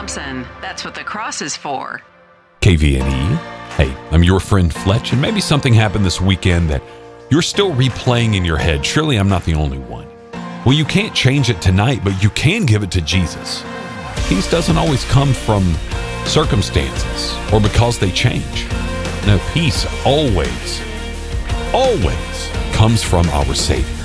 Thompson. That's what the cross is for. KVNE. Hey, I'm your friend Fletch, and maybe something happened this weekend that you're still replaying in your head. Surely I'm not the only one. Well, you can't change it tonight, but you can give it to Jesus. Peace doesn't always come from circumstances or because they change. No, peace always comes from our Savior.